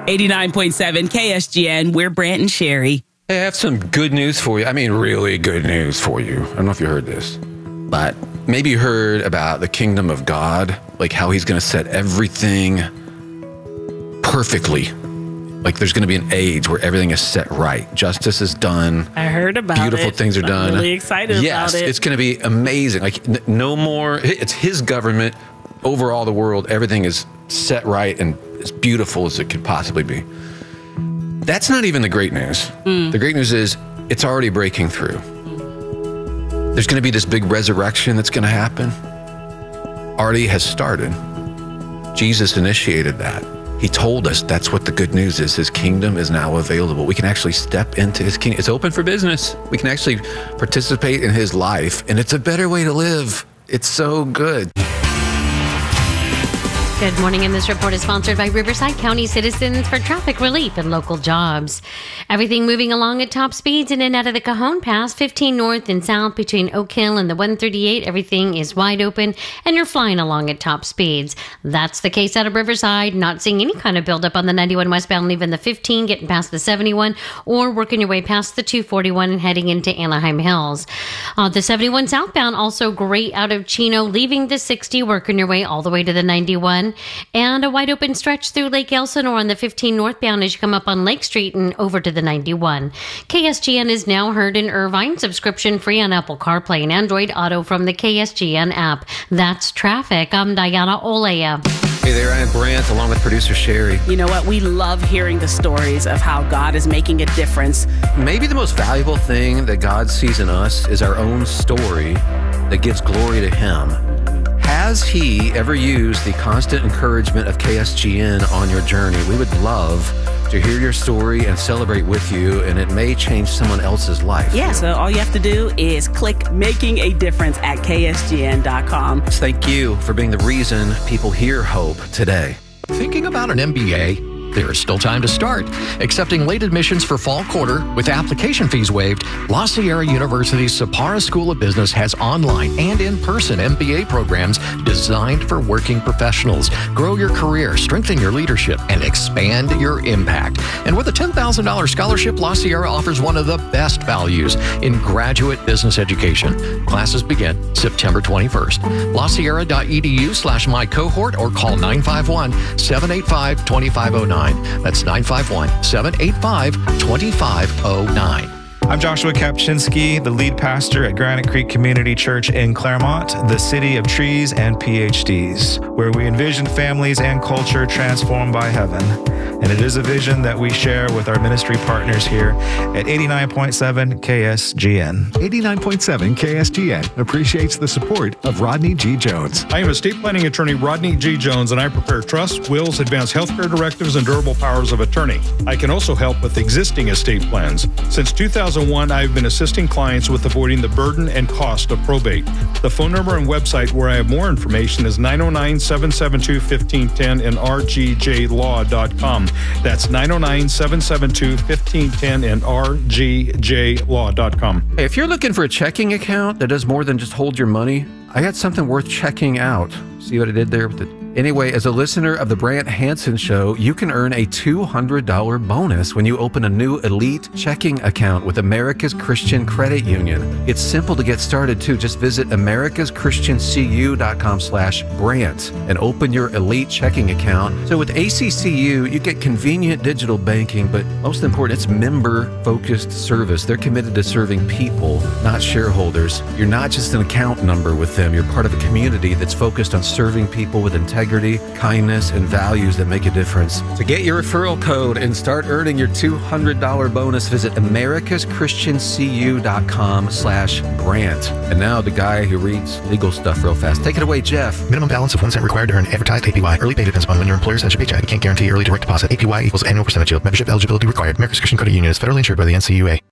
89.7 KSGN. We're Brant and Sherry. Hey, I have some good news for you. I mean, really good news for you. I don't know if you heard this, but maybe you heard about the kingdom of God, like how he's going to set everything perfectly. Like there's going to be an age where everything is set right. Justice is done. I heard about it. Beautiful things are done. I'm really excited about it. Yes, it's going to be amazing. Like no more, it's his government over all the world. Everything is set right and as beautiful as it could possibly be. That's not even the great news. The great news is it's already breaking through. There's going to be this big resurrection that's going to happen. Already has started. Jesus initiated that. He told us that's what the good news is. His kingdom is now available. We can actually step into his kingdom. It's open for business. We can actually participate in his life, and it's a better way to live. It's so good. Good morning, and this report is sponsored by Riverside County Citizens for Traffic Relief and Local Jobs. Everything moving along at top speeds in and out of the Cajon Pass, 15 north and south between Oak Hill and the 138. Everything is wide open, and you're flying along at top speeds. That's the case out of Riverside. Not seeing any kind of buildup on the 91 westbound, leaving the 15, getting past the 71, or working your way past the 241 and heading into Anaheim Hills. The 71 southbound, also great out of Chino, leaving the 60, working your way all the way to the 91. And a wide open stretch through Lake Elsinore on the 15 northbound as you come up on Lake Street and over to the 91. KSGN is now heard in Irvine, subscription free on Apple CarPlay and Android Auto from the KSGN app. That's traffic. I'm Diana Olea. Hey there, I'm Brant, along with producer Sherry. You know what? We love hearing the stories of how God is making a difference. Maybe the most valuable thing that God sees in us is our own story that gives glory to him. Has he ever used the constant encouragement of KSGN on your journey? We would love to hear your story and celebrate with you, and it may change someone else's life. Yeah, so all you have to do is click Making a Difference at KSGN.com. Thank you for being the reason people hear hope today. Thinking about an MBA? There is still time to start. Accepting late admissions for fall quarter with application fees waived, La Sierra University's Sapara School of Business has online and in-person MBA programs designed for working professionals. Grow your career, strengthen your leadership, and expand your impact. And with a $10,000 scholarship, La Sierra offers one of the best values in graduate business education. Classes begin September 21st. LaSierra.edu/mycohort or call 951-785-2509. That's 951-785-2509. I'm Joshua Kapczynski, the lead pastor at Granite Creek Community Church in Claremont, the city of trees and PhDs, where we envision families and culture transformed by heaven. And it is a vision that we share with our ministry partners here at 89.7 KSGN. 89.7 KSGN appreciates the support of Rodney G. Jones. I am estate planning attorney Rodney G. Jones, and I prepare trusts, wills, advance healthcare directives, and durable powers of attorney. I can also help with existing estate plans. Since 2001, I've been assisting clients with avoiding the burden and cost of probate. The phone number and website where I have more information is 909-772-1510 and rgjlaw.com. That's 909-772-1510 and rgjlaw.com. Hey, if you're looking for a checking account that does more than just hold your money, I got something worth checking out. See what I did there with it? Anyway, as a listener of the Brant Hansen Show, you can earn a $200 bonus when you open a new Elite checking account with America's Christian Credit Union. It's simple to get started too. Just visit americaschristiancu.com/Brant and open your Elite checking account. So with ACCU, you get convenient digital banking, but most important, it's member-focused service. They're committed to serving people, not shareholders. You're not just an account number with them. You're part of a community that's focused on serving people with integrity, kindness, and values that make a difference. To get your referral code and start earning your $200 bonus, visit americaschristiancu.com/Brant. And now the guy who reads legal stuff real fast. Take it away, Jeff. Minimum balance of 1 cent required to earn advertised APY. Early pay depends upon when your employer sends your paycheck. You can't guarantee early direct deposit. APY equals annual percentage yield. Membership eligibility required. America's Christian Credit Union is federally insured by the NCUA.